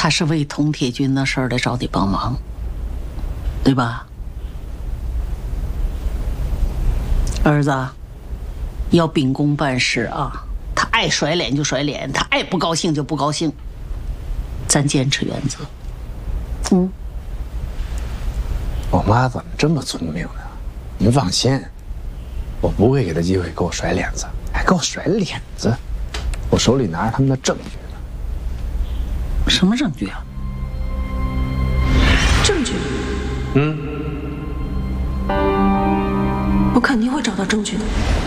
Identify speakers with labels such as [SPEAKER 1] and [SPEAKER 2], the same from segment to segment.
[SPEAKER 1] 他是为童铁军的事儿来找你帮忙，对吧？儿子，要秉公办事啊！他爱甩脸就甩脸，他爱不高兴就不高兴，咱坚持原则。
[SPEAKER 2] 我妈怎么这么聪明呢？您放心，我不会给她机会给我甩脸子，还给我甩脸子。我手里拿着他们的证据呢。
[SPEAKER 1] 什么证据啊？
[SPEAKER 3] 证据？我肯定会找到证据的。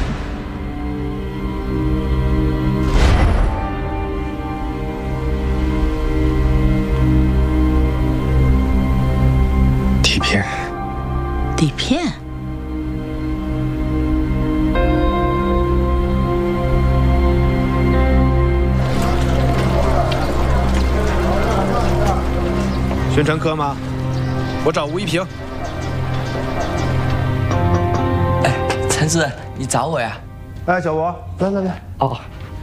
[SPEAKER 2] 底片。
[SPEAKER 1] 底片？
[SPEAKER 4] 宣传科吗？我找吴一平。
[SPEAKER 5] 陈主任，你找我呀？
[SPEAKER 2] 哎，小吴，来。
[SPEAKER 5] 哦。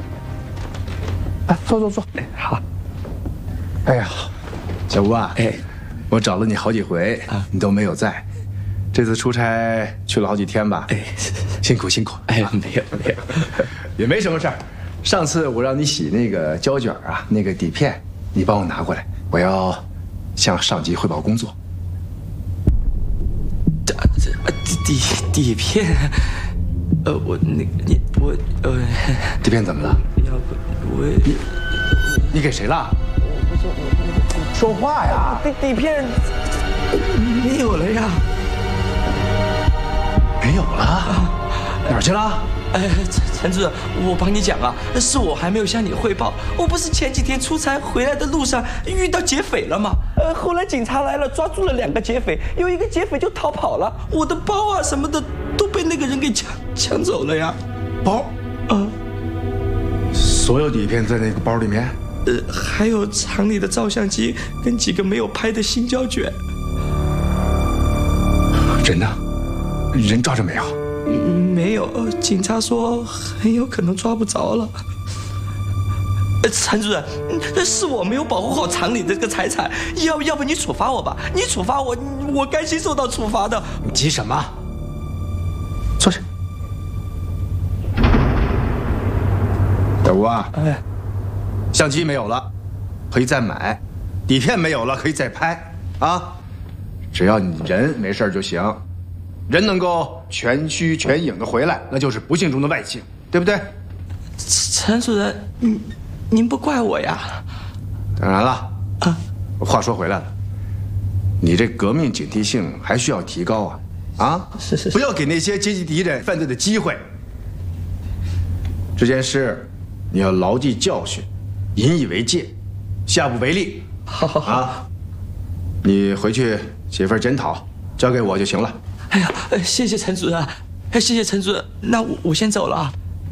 [SPEAKER 2] 哎，坐。
[SPEAKER 5] 好。
[SPEAKER 2] 哎呀，小吴啊，我找了你好几回，你都没有在。这次出差去了好几天吧？辛苦。
[SPEAKER 5] 没有，
[SPEAKER 2] 也没什么事儿。上次我让你洗那个胶卷啊，那个底片，你帮我拿过来，我要向上级汇报工作。
[SPEAKER 5] 底片，
[SPEAKER 2] 底片怎么了？
[SPEAKER 5] 要不
[SPEAKER 2] 你给谁了？说话呀！
[SPEAKER 5] 底片没有了呀。
[SPEAKER 2] 没有了？哪儿去了？
[SPEAKER 5] 陈主任，我帮你讲啊，是我还没有向你汇报。我不是前几天出差回来的路上遇到劫匪了吗？后来警察来了，抓住了2个劫匪，有一个劫匪就逃跑了，我的包啊什么的都被那个人给抢走了呀。
[SPEAKER 2] 包？所有底片在那个包里面？
[SPEAKER 5] 还有厂里的照相机跟几个没有拍的新胶卷。
[SPEAKER 2] 人呢？人抓着没有？
[SPEAKER 5] 没有，警察说很有可能抓不着了。陈主任，是我没有保护好厂里的这个财产，要不你处罚我吧？你处罚我，我甘心受到处罚的。
[SPEAKER 2] 你急什么？坐下。小吴啊，相机没有了，可以再买；底片没有了，可以再拍啊。只要你人没事就行。人能够全虚全影的回来，那就是不幸中的万幸，对不对？
[SPEAKER 5] 陈主任，您不怪我呀？
[SPEAKER 2] 当然了，话说回来了，你这革命警惕性还需要提高啊！
[SPEAKER 5] 是，
[SPEAKER 2] 不要给那些阶级敌人犯罪的机会。这件事你要牢记教训，引以为戒，下不为例。
[SPEAKER 5] 好
[SPEAKER 2] 啊！你回去写份检讨，交给我就行了。
[SPEAKER 5] 哎呀，谢谢陈主任，谢谢陈主任，那我先走了啊。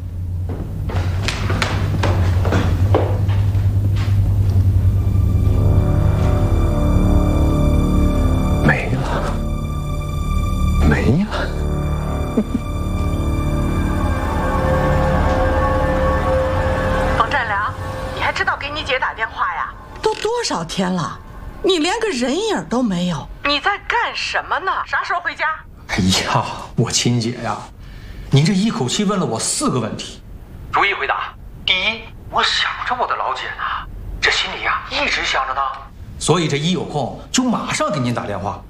[SPEAKER 2] 没了。
[SPEAKER 1] 冯占良，你还知道给你姐打电话呀？都多少天了，你连个人影都没有，你在干什么呢？啥时候回家？
[SPEAKER 6] 哎呀，我亲姐呀，您这一口气问了我4个问题，逐一回答。第一，我想着我的老姐呢，这心里呀一直想着呢，所以这一有空就马上给您打电话。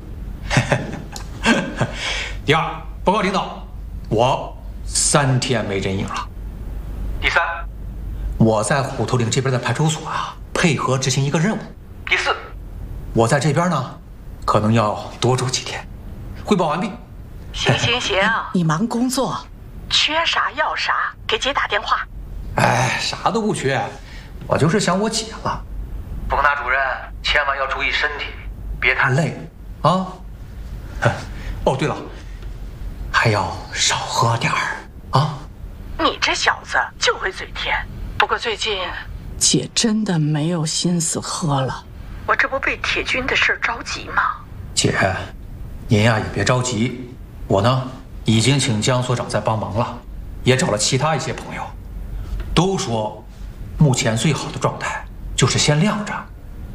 [SPEAKER 6] 第二，报告领导，我3天没人影了。第三，我在虎头岭这边的派出所啊，配合执行一个任务。第四，我在这边呢，可能要多住几天。汇报完毕。
[SPEAKER 1] 行，你忙工作，缺啥要啥，给姐打电话。
[SPEAKER 6] 哎，啥都不缺，我就是想我姐了。冯大主任，千万要注意身体，别太累啊。哦，对了，还要少喝点儿啊。
[SPEAKER 1] 你这小子就会嘴甜，不过最近姐真的没有心思喝了。我这不为铁军的事着急吗？
[SPEAKER 6] 姐，您呀也别着急，我呢已经请江所长在帮忙了，也找了其他一些朋友，都说目前最好的状态就是先晾着，